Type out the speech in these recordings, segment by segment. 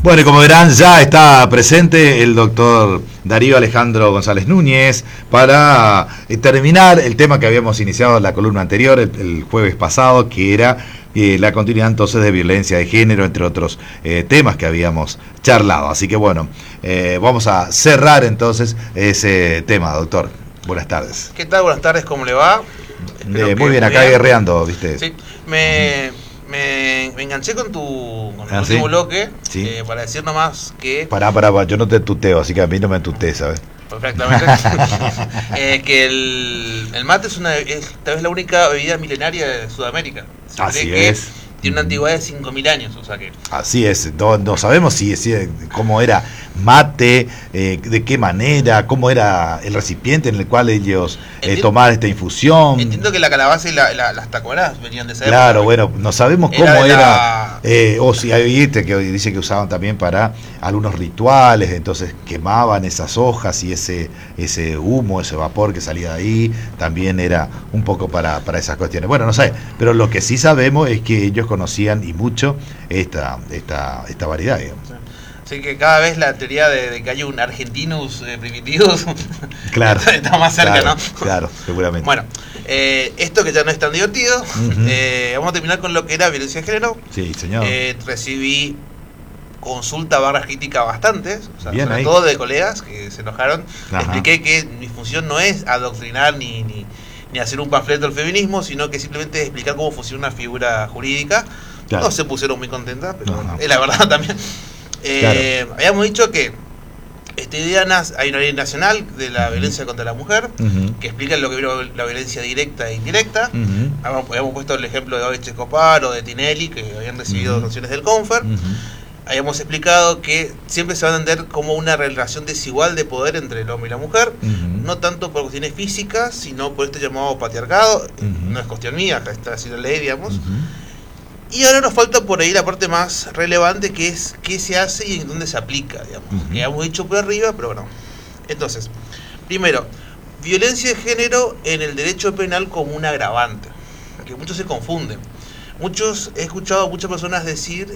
Bueno, y como verán, ya está presente el doctor Darío Alejandro González Núñez para terminar el tema que habíamos iniciado en la columna anterior, el jueves pasado, que era la continuidad entonces de violencia de género, entre otros temas que habíamos charlado. Así que bueno, vamos a cerrar entonces ese tema, doctor. Buenas tardes. ¿Qué tal? Buenas tardes, ¿cómo le va? Muy bien, acá guerreando, ¿viste? Sí, me enganché con tu último ¿sí? bloque, ¿Sí? para decir nomás que... Pará, yo no te tuteo, así que a mí no me tutees, ¿sabes? Perfectamente. Que el mate es tal vez la única bebida milenaria de Sudamérica. Se Así cree es. Que tiene una antigüedad de 5.000 años, o sea que... Así es, no sabemos si cómo era mate, de qué manera, cómo era el recipiente en el cual ellos tomaban esta infusión. Entiendo que la calabaza y las taconadas venían de esa época. Claro, bueno, no sabemos cómo era, o si hay viste que dice que usaban también para algunos rituales, entonces quemaban esas hojas y ese humo, ese vapor que salía de ahí, también era un poco para esas cuestiones. Bueno, no sé, pero lo que sí sabemos es que ellos conocían y mucho esta variedad, digamos. Así que cada vez la teoría de que hay un Argentinus primitivus claro, está más cerca, claro, ¿no? Claro, seguramente. Bueno, esto que ya no es tan divertido, vamos a terminar con lo que era violencia de género. Sí, señor. Recibí consulta / crítica bastantes, o sea, bien sobre ahí. todo de colegas que se enojaron. Ajá. Expliqué que mi función no es adoctrinar ni hacer un panfleto del feminismo, sino que simplemente es explicar cómo funciona una figura jurídica. Claro. No se pusieron muy contentas, pero bueno, es la verdad también. Claro. Habíamos dicho que hay una ley nacional de la violencia contra la mujer que explica lo que es la violencia directa e indirecta. Habíamos puesto el ejemplo de Oveche Copar o de Tinelli, que habían recibido sanciones del CONFER. Habíamos explicado que siempre se va a entender como una relación desigual de poder entre el hombre y la mujer, no tanto por cuestiones físicas, sino por este llamado patriarcado. No es cuestión mía, acá está así la ley, digamos. Y ahora nos falta por ahí la parte más relevante, que es qué se hace y en dónde se aplica, digamos. Que hemos dicho por arriba, pero bueno. Entonces, primero, violencia de género en el derecho penal como un agravante, que muchos se confunden. He escuchado a muchas personas decir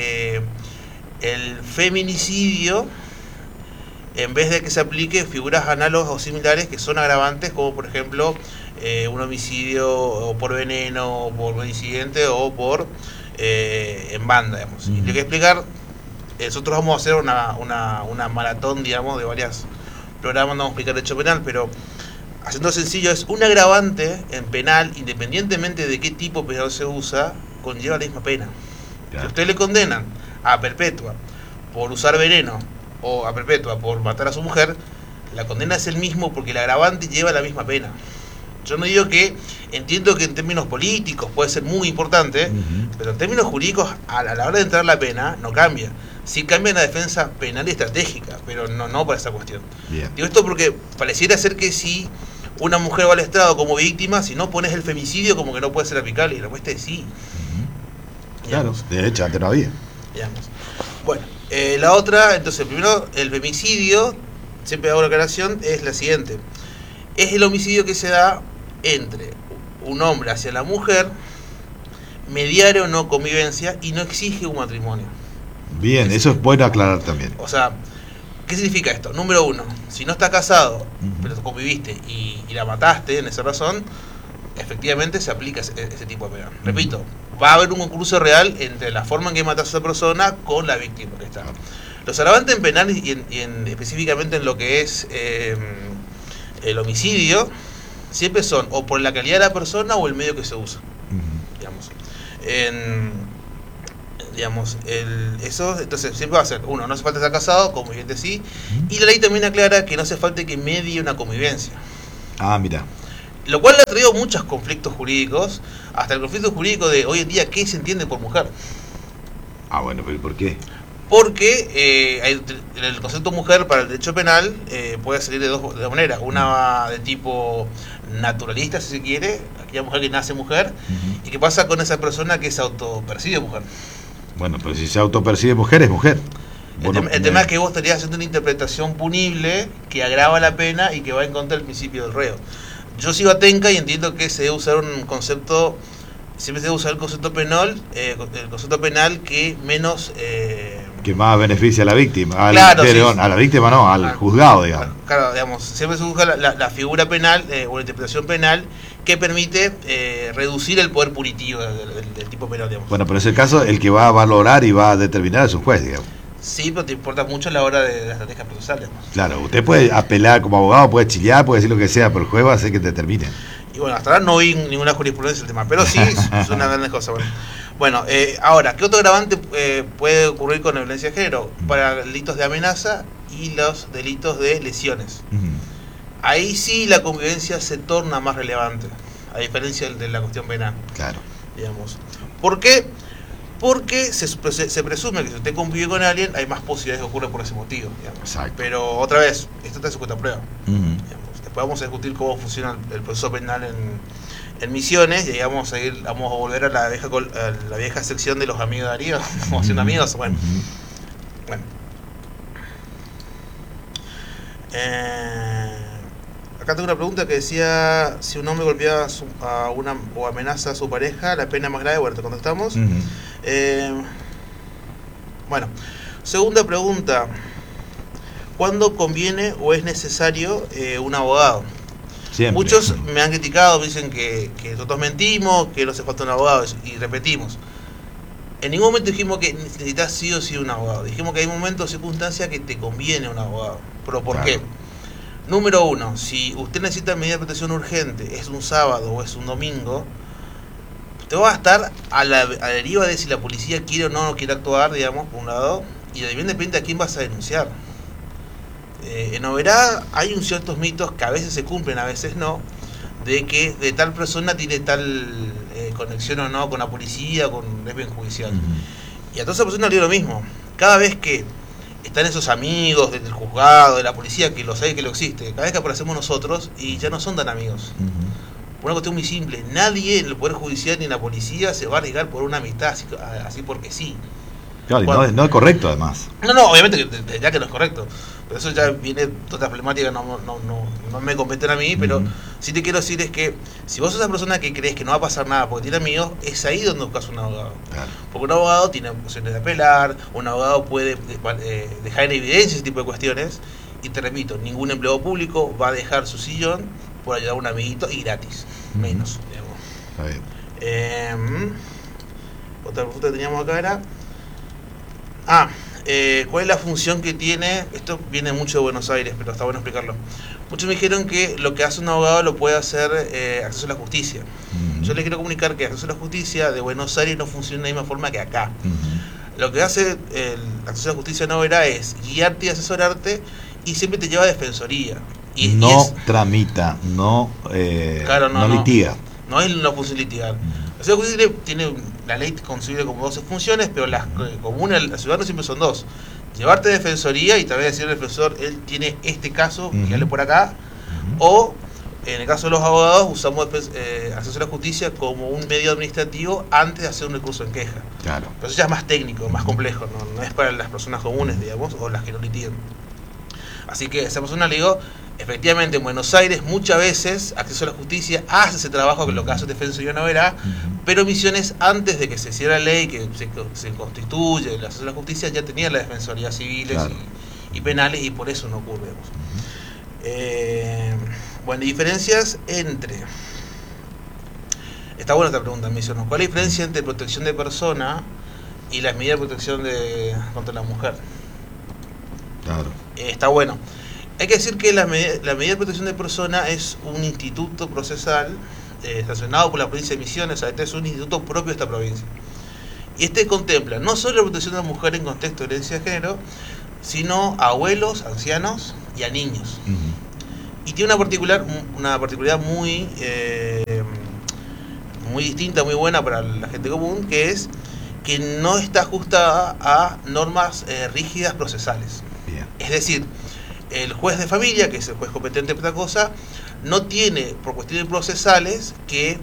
el feminicidio, en vez de que se aplique figuras análogas o similares que son agravantes, como por ejemplo un homicidio o por veneno, o por incidente, o por en banda, digamos. Y lo que explicar, nosotros vamos a hacer una maratón, digamos, de varios programas, no vamos a explicar el hecho penal, pero haciendo sencillo, es un agravante en penal, independientemente de qué tipo penal se usa, conlleva la misma pena. Claro. Si usted le condenan a perpetua por usar veneno, o a perpetua por matar a su mujer, la condena es el mismo porque el agravante lleva la misma pena. Yo no digo que, entiendo que en términos políticos puede ser muy importante, pero en términos jurídicos, a la hora de entrar la pena, no cambia. Sí cambia la defensa penal y estratégica, pero no para esa cuestión. Bien. Digo esto porque pareciera ser que si una mujer va al estrado como víctima, si no pones el femicidio, como que no puede ser aplicable, y la respuesta es sí. Claro, de hecho, antes no había. Digamos. Bueno, la otra, entonces, primero, el femicidio, siempre hago la aclaración, es la siguiente. Es el homicidio que se da entre un hombre hacia la mujer, mediar o no convivencia, y no exige un matrimonio. Bien, eso es bueno aclarar también. O sea, ¿qué significa esto? Número uno, si no estás casado, pero conviviste y la mataste en esa razón, efectivamente se aplica ese tipo de pena. Repito, va a haber un concurso real entre la forma en que matas a esa persona con la víctima que está. Los agravantes en penal y específicamente en lo que es el homicidio, siempre son o por la calidad de la persona o el medio que se usa. Eso, entonces siempre va a ser, uno, no hace falta estar casado, conviviente sí, y la ley también aclara que no hace falta que medie una convivencia. Mira. Lo cual le ha traído muchos conflictos jurídicos, hasta el conflicto jurídico de hoy en día, ¿qué se entiende por mujer? Bueno, pero ¿por qué? Porque el concepto mujer para el derecho penal puede salir de dos maneras. Una de tipo naturalista, si se quiere, aquella mujer que nace mujer, y qué pasa con esa persona que se autopercibe mujer. Bueno, pero si se autopercibe mujer, es mujer. El tema es que vos estarías haciendo una interpretación punible que agrava la pena y que va en contra del principio del reo. Yo sigo atenca y entiendo que se debe usar un concepto, siempre se debe usar el concepto penal que menos Que más beneficia a la víctima, Claro, sí. a la víctima no, al juzgado, digamos. Claro, digamos, siempre se busca la figura penal o la interpretación penal que permite reducir el poder punitivo del tipo penal, digamos. Bueno, pero en ese caso, el que va a valorar y va a determinar es un juez, digamos. Sí, pero te importa mucho a la hora de la estrategia procesal, digamos. Claro, usted puede apelar como abogado, puede chillar, puede decir lo que sea, pero el juez va a hacer que determine. Y bueno, hasta ahora no vi ninguna jurisprudencia del tema, pero sí es una gran cosa. Bueno, ahora, ¿qué otro agravante puede ocurrir con la violencia de género? Para delitos de amenaza y los delitos de lesiones. Ahí sí la convivencia se torna más relevante, a diferencia de la cuestión penal. Claro. Digamos. ¿Por qué? Porque se presume que si usted convive con alguien, hay más posibilidades de que ocurra por ese motivo. Exacto. Pero otra vez, esto está sujeto a prueba. Uh-huh. Después vamos a discutir cómo funciona el proceso penal en Misiones, y ahí vamos a volver a la vieja sección de los amigos de Darío, como siendo amigos. Bueno. Acá tengo una pregunta que decía: si un hombre golpea o amenaza a su pareja, la pena más grave. Bueno, te contestamos. Bueno, segunda pregunta: ¿cuándo conviene o es necesario un abogado? Siempre. Muchos me han criticado, me dicen que nosotros mentimos, que no hace falta un abogado, y repetimos. En ningún momento dijimos que necesitas sí o sí un abogado. Dijimos que hay momentos o circunstancias que te conviene un abogado. ¿Pero por qué? Número uno, si usted necesita medida de protección urgente, es un sábado o es un domingo, usted va a estar a la deriva de si la policía quiere o no quiere actuar, digamos, por un lado, y también depende a quién vas a denunciar. En Oberá hay ciertos mitos que a veces se cumplen, a veces no, de que de tal persona tiene tal conexión o no con la policía o con el régimen judicial. Y a toda esa persona le digo lo mismo. Cada vez que están esos amigos del juzgado, de la policía, que lo sabe que lo existe, cada vez que aparecemos nosotros, y ya no son tan amigos. Por una cuestión muy simple: nadie en el Poder Judicial ni en la policía se va a arriesgar por una amistad así porque sí. Claro, y no es correcto, además. No, obviamente ya que no es correcto. Pero eso ya viene de otra problemática, no me competen a mí, pero sí te quiero decir es que si vos sos esa persona que crees que no va a pasar nada porque tiene amigos, es ahí donde buscas un abogado. Claro. Porque un abogado tiene opciones de apelar, un abogado puede dejar en evidencia ese tipo de cuestiones, y te repito, ningún empleado público va a dejar su sillón por ayudar a un amiguito y gratis, menos. Está bien. Otra pregunta que teníamos acá era... ¿cuál es la función que tiene? Esto viene mucho de Buenos Aires, pero está bueno explicarlo. Muchos me dijeron que lo que hace un abogado lo puede hacer Acceso a la Justicia. Yo les quiero comunicar que Acceso a la Justicia de Buenos Aires no funciona de la misma forma que acá. Lo que hace el Acceso a la Justicia no verá es guiarte y asesorarte, y siempre te lleva a defensoría. Tramita, no litiga. No es una función litigar. La Ciudad Justicia tiene la ley consigue como 12 funciones, pero las comunes a la ciudadano siempre son dos: llevarte a defensoría y tal vez decirle al defensor, él tiene este caso, que hable por acá, o en el caso de los abogados usamos Acceso a la Justicia como un medio administrativo antes de hacer un recurso en queja. Claro. Pero eso ya es más técnico, más complejo, no es para las personas comunes, digamos, o las que no litigan. Así que esa persona, le digo, efectivamente en Buenos Aires muchas veces Acceso a la Justicia hace ese trabajo que lo que hace Defensoría no verá, pero Misiones, antes de que se hiciera la ley, que se constituye el Acceso a la Justicia, ya tenía las defensorías civiles, claro, y penales, y por eso no ocurre. Bueno, diferencias entre... Está buena esta pregunta, Misiones. ¿Cuál es la diferencia entre protección de persona y las medidas de protección contra la mujer? Claro. Está bueno. Hay que decir que la medida de protección de persona es un instituto procesal sancionado por la provincia de Misiones. O sea, este es un instituto propio de esta provincia. Y este contempla no solo la protección de la mujer en contexto de violencia de género, sino a abuelos, ancianos y a niños. Y tiene una particularidad muy distinta, muy buena para la gente común, que es que no está ajustada a normas rígidas procesales. Bien. Es decir, el juez de familia, que es el juez competente para esta cosa, no tiene, por cuestiones procesales, que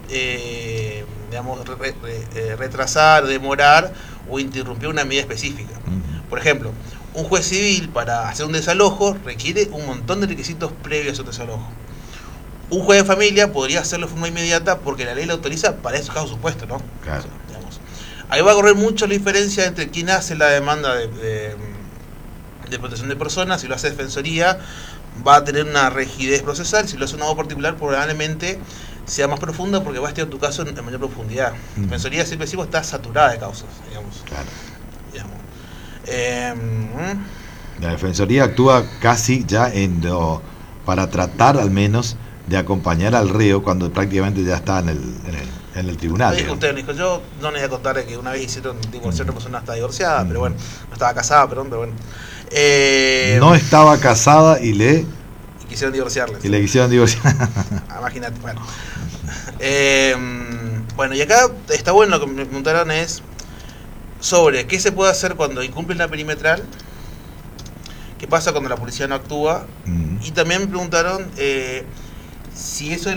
retrasar, demorar o interrumpir una medida específica. Por ejemplo, un juez civil, para hacer un desalojo, requiere un montón de requisitos previos a su desalojo. Un juez de familia podría hacerlo de forma inmediata porque la ley lo autoriza para esos casos supuestos, ¿no? Claro. Ahí va a correr mucho la diferencia entre quién hace la demanda de protección de personas. Si lo hace Defensoría, va a tener una rigidez procesal. Si lo hace un abogado particular, probablemente sea más profunda porque va a estudiar tu caso en mayor profundidad. Defensoría, siempre decimos, está saturada de causas, digamos. Claro. Digamos. La Defensoría actúa casi ya para tratar al menos de acompañar al reo cuando prácticamente ya está en el tribunal. Usted me dijo, yo no les voy a contar que una vez hicieron divorciar a una persona hasta divorciada, pero bueno, no estaba casada, perdón, pero bueno. No estaba casada y quisieron divorciarle. Y le quisieron divorciar. Imagínate, bueno. Bueno, y acá está bueno, lo que me preguntaron es sobre qué se puede hacer cuando incumplen la perimetral, qué pasa cuando la policía no actúa, y también me preguntaron si eso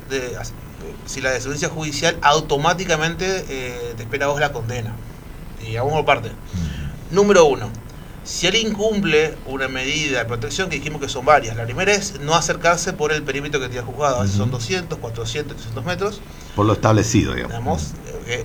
si la desobediencia judicial automáticamente te espera a vos la condena. Y vamos por parte. Número 1. Si él incumple una medida de protección, que dijimos que son varias. La primera es no acercarse por el perímetro que tiene juzgado. A veces son 200, 400, 300 metros. Por lo establecido, digamos.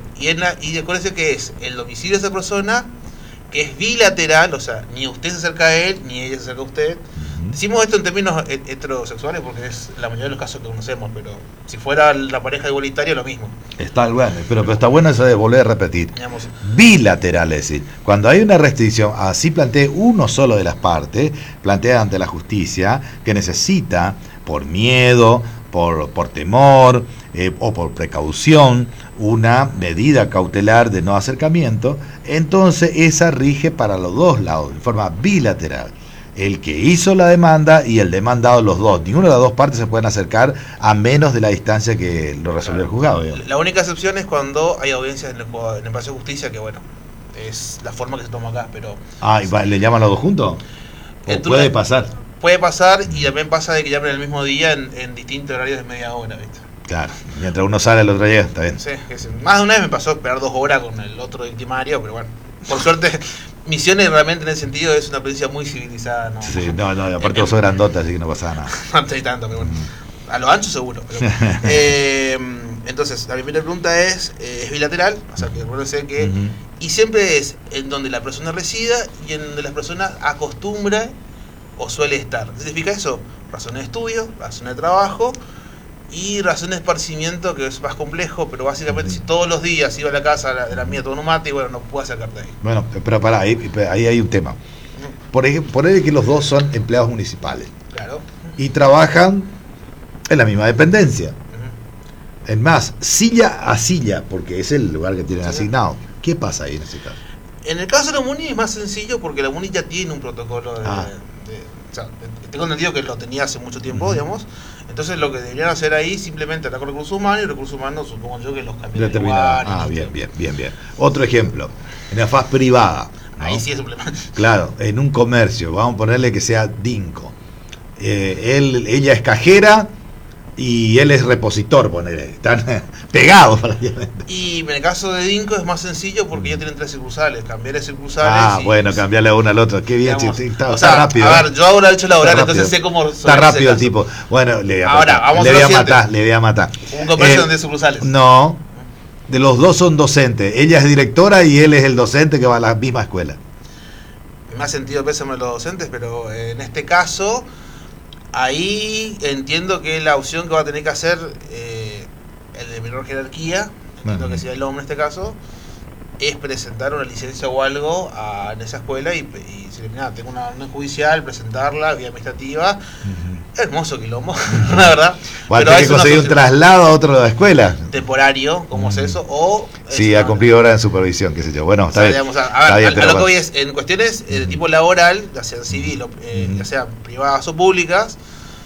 Y acuérdense que es el domicilio de esa persona, que es bilateral, o sea, ni usted se acerca a él, ni ella se acerca a usted. Decimos esto en términos heterosexuales porque es la mayoría de los casos que conocemos, pero si fuera la pareja igualitaria, lo mismo. Está bueno, pero está bueno eso de volver a repetir. Digamos, bilateral, es decir, cuando hay una restricción, así plantee uno solo de las partes, plantea ante la justicia que necesita, por miedo, por temor o por precaución, una medida cautelar de no acercamiento, entonces esa rige para los dos lados, de forma bilateral. El que hizo la demanda y el demandado, los dos. Ninguna de las dos partes se pueden acercar a menos de la distancia que lo resolvió el juzgado. Digamos. La única excepción es cuando hay audiencias en el Palacio de Justicia, que bueno, es la forma que se toma acá, pero... ¿Y le llaman los dos juntos? Puede pasar. Puede pasar, y también pasa de que llamen el mismo día en distintos horarios de media hora, ¿viste? Claro, mientras uno sale el otro llega, está bien. Sí, más de una vez me pasó esperar 2 horas con el otro victimario, pero bueno, por suerte... Misiones realmente en ese sentido es una provincia muy civilizada, ¿no? Sí, no, aparte vos sos grandota, así que no pasa nada. No estoy tanto, pero bueno. A lo ancho seguro. Pero, entonces, la primera pregunta es bilateral, o sea, que recuerden que... Y siempre es en donde la persona resida y en donde la persona acostumbra o suele estar. ¿Qué significa eso? Razones de estudio, razones de trabajo y razones de esparcimiento, que es más complejo, pero básicamente si todos los días iba a la casa de la mía todo un mate, y bueno, no puedo acercarte ahí. Bueno, pero pará, ahí hay un tema. Por ejemplo, poner que los dos son empleados municipales. Claro. Y trabajan en la misma dependencia. Es más, silla a silla, porque es el lugar que tienen asignado. ¿Qué pasa ahí en ese caso? En el caso de la MUNI es más sencillo porque la MUNI ya tiene un protocolo o sea, tengo entendido que lo tenía hace mucho tiempo, digamos. Entonces lo que deberían hacer ahí simplemente hablar con recursos humanos, y recursos humanos supongo yo que los cambian de lugar. Bien. Otro ejemplo, en la faz privada, ¿no? Ahí sí es un problema. Claro, en un comercio, vamos a ponerle que sea DINCO. Ella es cajera y él es repositor, ponele. Están pegados prácticamente. Y en el caso de DINCO es más sencillo porque ya tienen 3 sucursales. Cambiarle sucursales. Bueno, cambiarle a una al otro. Qué bien, digamos, está rápido. A ver, yo ahora he hecho laboral, entonces sé cómo. Está rápido el tipo. Bueno, le voy a matar. Un comercio donde sucursales. No, de los dos son docentes. Ella es directora y él es el docente que va a la misma escuela. Me ha sentido pésame los docentes, pero en este caso. Ahí entiendo que la opción que va a tener que hacer el de menor jerarquía, entiendo que sea el hombre en este caso, es presentar una licencia o algo en esa escuela y decirle, mira, tengo una orden judicial, presentarla, vía administrativa. Hermoso quilombo, la verdad. Pero hay que conseguir un traslado a otra escuela. Temporario, ¿cómo es eso? O sí, ha cumplido hora de supervisión, qué sé yo. Bueno, está bien. Digamos, a lo que voy es, en cuestiones de tipo laboral, ya sea civil, ya sea privadas o públicas,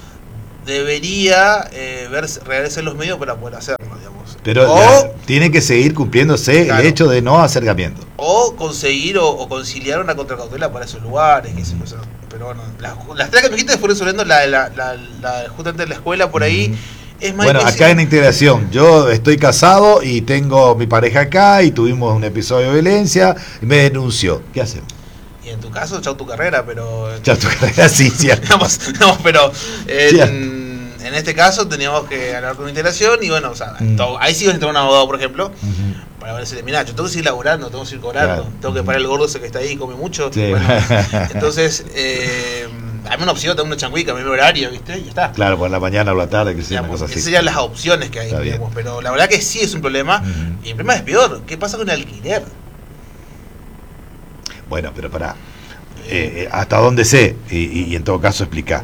debería realizar los medios para poder hacerlo, digamos. Pero tiene que seguir cumpliéndose el hecho de no acercamiento. O conseguir o conciliar una contracautela para esos lugares, que pero bueno, las 3 que me dijiste fueron resolviendo justamente la escuela por ahí. Es más difícil. Acá en integración, yo estoy casado y tengo mi pareja acá y tuvimos un episodio de violencia y me denunció. ¿Qué hacemos? Y en tu caso, chau tu carrera, pero... Chau tu carrera, sí, cierto. No, pero en este caso teníamos que hablar con integración y bueno, o sea, ahí sí vas a entrar un abogado, por ejemplo, para decirle, mirá, yo tengo que seguir laburando, tengo que seguir cobrando, tengo que parar el gordo ese que está ahí y come mucho. Sí. Bueno, entonces, dame una opción, dame una changuica, dame un horario, ¿viste? Y ya está. Claro, por la mañana o la tarde, que sea una cosa así. Esas serían las opciones que hay, digamos, pero la verdad que sí es un problema, y el problema es peor. ¿Qué pasa con el alquiler? Bueno, pero pará. Hasta donde sé, y en todo caso explicar.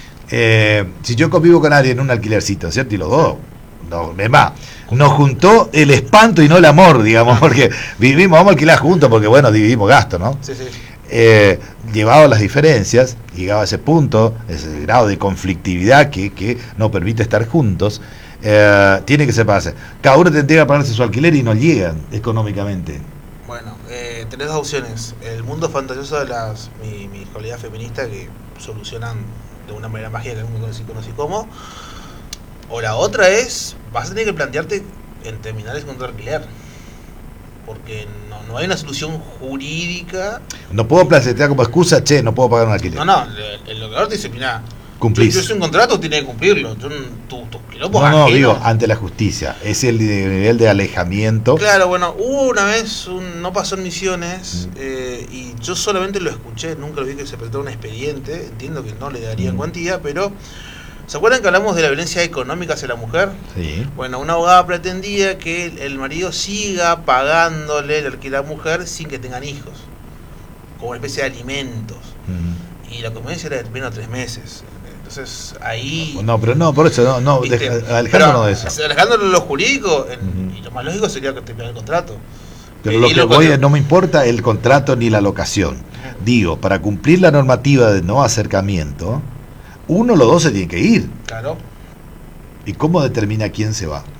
Si yo convivo con alguien en un alquilercito, ¿cierto? Y los dos, es más, nos juntó el espanto y no el amor, digamos, porque vamos a alquilar juntos, porque bueno, dividimos gastos, ¿no? Sí, sí. Llevado a las diferencias, llegado a ese punto, ese grado de conflictividad que no permite estar juntos, tiene que separarse. Cada uno tendría que pagarse su alquiler y no llegan económicamente. Bueno, tenés dos opciones. El mundo fantasioso de mi comunidad feminista que solucionan de una manera mágica que no conocí cómo. O la otra es, vas a tener que plantearte en terminar ese contrato de alquiler. Porque no hay una solución jurídica. No puedo plantear como excusa, no puedo pagar un alquiler. No, el locador te dice, mirá, cumplís. Yo soy un contrato, tienes que cumplirlo. No, digo, ante la justicia. Es el nivel de alejamiento. Claro, bueno, hubo una vez, no pasó en Misiones, y yo solamente lo escuché, nunca lo vi que se presentó un expediente, entiendo que no le darían cuantía, pero ¿se acuerdan que hablamos de la violencia económica hacia la mujer? Sí. Bueno, una abogada pretendía que el marido siga pagándole el alquiler a la mujer sin que tengan hijos, como una especie de alimentos. Y la convivencia era de menos 3 meses. Entonces ahí... No, pero no, por eso, alejándonos de eso. Alejándonos de lo jurídico, y lo más lógico sería que te peguen el contrato. Pero lo que voy es, no me importa el contrato ni la locación. Digo, para cumplir la normativa de no acercamiento, uno o los dos se tienen que ir. Claro. ¿Y cómo determina quién se va?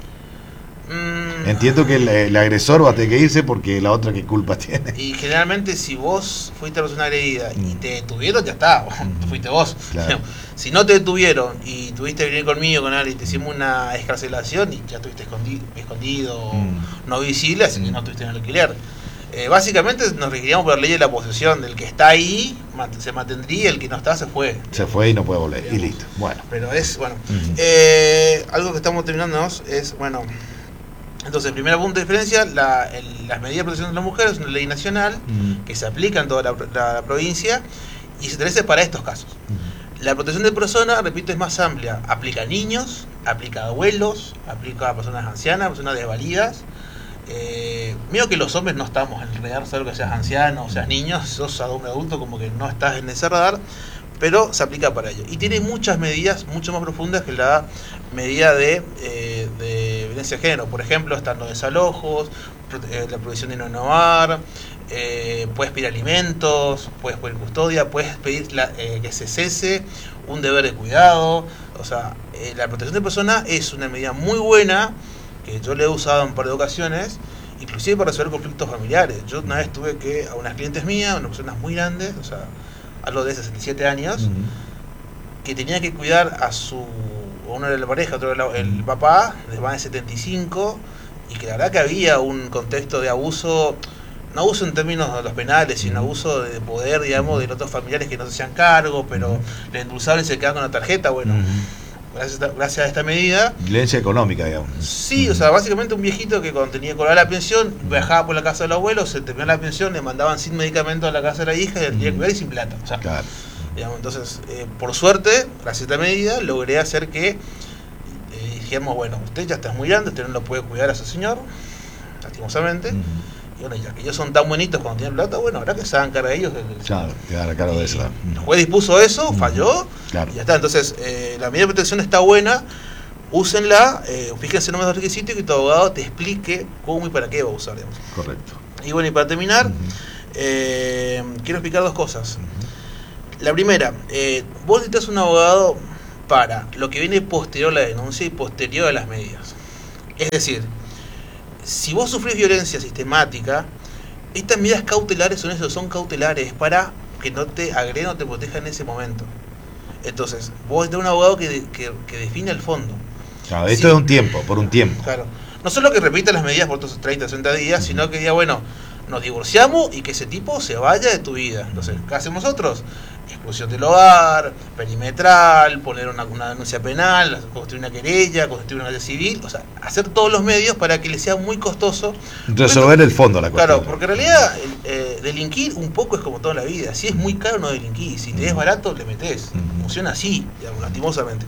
Entiendo que el agresor va a tener que irse porque la otra qué culpa tiene. Y generalmente si vos fuiste la persona agredida y te detuvieron, ya está, fuiste vos. Claro. Si no te detuvieron y tuviste que venir conmigo, con alguien, y te hicimos una escarcelación y ya estuviste escondido, no visible, así que no estuviste en el alquiler. Básicamente nos regiríamos por la ley de la posesión. Del que está ahí se mantendría, el que no está se fue. Se fue y no puede volver, digamos. Y listo. Bueno. Pero es, bueno, algo que estamos terminando es, bueno, entonces, primer punto de diferencia, las medidas de protección de las mujeres es una ley nacional que se aplica en toda la provincia y se establece para estos casos. La protección de persona, repito, es más amplia. Aplica a niños, aplica a abuelos, aplica a personas ancianas, personas desvalidas. Mío que los hombres no estamos en el radar, solo que seas anciano o seas niño, sos adulto, como que no estás en ese radar, pero se aplica para ello. Y tiene muchas medidas mucho más profundas que la medida de violencia de género. Por ejemplo, están los desalojos, la prohibición de no innovar, puedes pedir alimentos, puedes pedir custodia, puedes pedir que se cese un deber de cuidado. O sea, la protección de personas es una medida muy buena que yo le he usado en un par de ocasiones, inclusive para resolver conflictos familiares. Yo una vez tuve que a unas clientes mías, unas personas muy grandes, o sea, hablo de 67 años, que tenía que cuidar a uno era la pareja, otro era el papá, de más de 75, y que la verdad que había un contexto de abuso, no abuso en términos de los penales, sino abuso de poder, digamos, de los otros familiares que no se hacían cargo, pero le endulzaban y se quedaban con la tarjeta. Bueno, gracias a esta medida... Violencia económica, digamos. Sí, o sea, básicamente un viejito que cuando tenía que cobrar la pensión, viajaba por la casa del abuelo, se terminó la pensión, le mandaban sin medicamento a la casa de la hija y le tenía que cuidar y sin plata. O sea, claro. Digamos, entonces, por suerte, gracias a esta medida, logré hacer que dijéramos, bueno, usted ya está muy grande, usted no lo puede cuidar a ese señor, lastimosamente. Y bueno, ya que ellos son tan bonitos cuando tienen plata, bueno, habrá que se hagan cargo de ellos. Claro, quedar a cargo de eso. El juez dispuso eso, falló, claro. Y ya está. Entonces, la medida de protección está buena, úsenla, fíjense en los requisitos y que tu abogado te explique cómo y para qué va a usar, digamos. Correcto. Y bueno, y para terminar, quiero explicar dos cosas. La primera, vos necesitas un abogado para lo que viene posterior a la denuncia y posterior a las medidas. Es decir, si vos sufrís violencia sistemática, estas medidas cautelares son cautelares para que no te agreda o te proteja en ese momento. Entonces, vos necesitas un abogado que define el fondo. Claro, esto es por un tiempo. Claro. No solo que repita las medidas por otros 30, 60 días, sino que diga, bueno, nos divorciamos y que ese tipo se vaya de tu vida. Entonces, ¿qué hacemos nosotros? Expulsión del hogar, perimetral, poner una denuncia penal, construir una querella, construir una ley civil, o sea, hacer todos los medios para que le sea muy costoso resolver el fondo la cuestión. Claro, porque en realidad delinquir un poco es como toda la vida. Si es muy caro, no delinquís. Si te es barato, le metés. Funciona así, digamos, lastimosamente.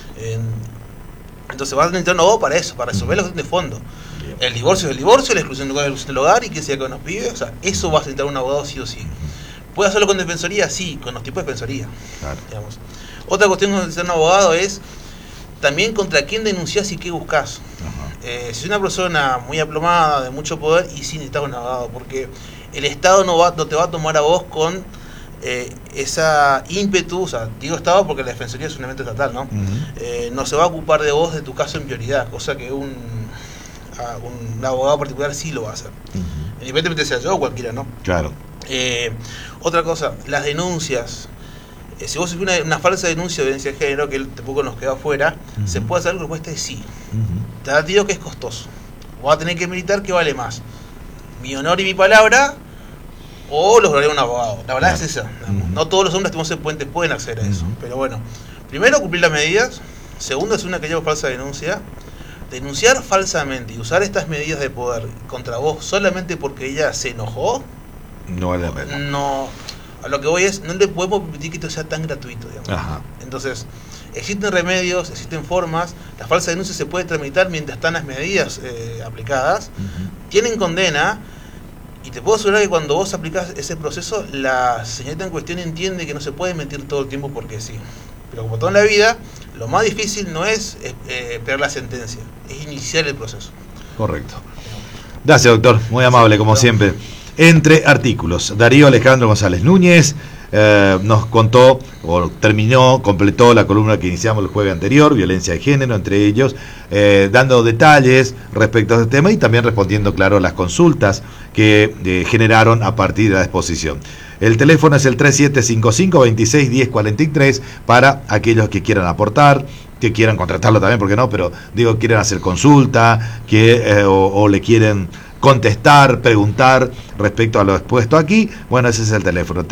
Entonces vas a necesitar un abogado para eso, para resolver la cuestión de fondo. El divorcio es el divorcio, la exclusión del hogar y que sea con los pibes. O sea, eso vas a necesitar un abogado sí o sí. ¿Puede hacerlo con defensoría? Sí, con los tipos de defensoría. Claro. Digamos. Otra cuestión de ser un abogado es también contra quién denunciás y qué buscás. Si es una persona muy aplomada, de mucho poder, y sí necesitas un abogado, porque el Estado no te va a tomar a vos con esa ímpetu, o sea, digo Estado porque la defensoría es un elemento estatal, ¿no? No se va a ocupar de vos, de tu caso en prioridad, cosa que un abogado particular sí lo va a hacer. Independientemente sea yo o cualquiera, ¿no? Claro. Otra cosa, las denuncias. Si vos haces una falsa denuncia de violencia de género, que tampoco nos queda afuera, ¿se puede hacer? La respuesta es sí. Te digo que es costoso. Vos vas a tener que militar que vale más. Mi honor y mi palabra, o lograré un abogado. La verdad es esa. No todos los hombres pueden acceder a eso. Pero bueno, primero cumplir las medidas. Segundo, hacer una querella por falsa denuncia. Denunciar falsamente y usar estas medidas de poder contra vos solamente porque ella se enojó, no vale la pena. No, a lo que voy es, no le podemos permitir que esto sea tan gratuito, digamos. Entonces, existen remedios, existen formas, la falsa denuncia se puede tramitar mientras están las medidas aplicadas, tienen condena, y te puedo asegurar que cuando vos aplicás ese proceso, la señorita en cuestión entiende que no se puede mentir todo el tiempo porque sí. Pero como todo en la vida, lo más difícil no es esperar la sentencia, es iniciar el proceso. Correcto. Gracias, doctor, muy amable como siempre. Entre artículos, Darío Alejandro González Núñez nos contó, o completó la columna que iniciamos el jueves anterior, violencia de género, entre ellos, dando detalles respecto a este tema y también respondiendo, claro, las consultas que generaron a partir de la exposición. El teléfono es el 3755-261043 para aquellos que quieran aportar, que quieran contratarlo también, ¿por qué no? Pero digo, quieren hacer consulta, o le quieren contestar, preguntar respecto a lo expuesto aquí. Bueno, ese es el teléfono,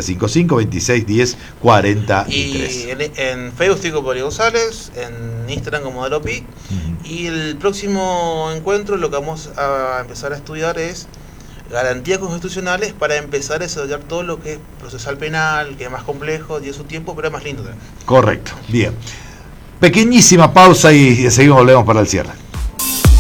3755-261043. Y en Facebook estoy como Darío González, en Instagram como Daropi. Y el próximo encuentro lo que vamos a empezar a estudiar es garantías constitucionales para empezar a desarrollar todo lo que es procesal penal, que es más complejo, y es su tiempo, pero es más lindo también. Correcto, bien. Pequeñísima pausa y seguimos, volvemos para el cierre.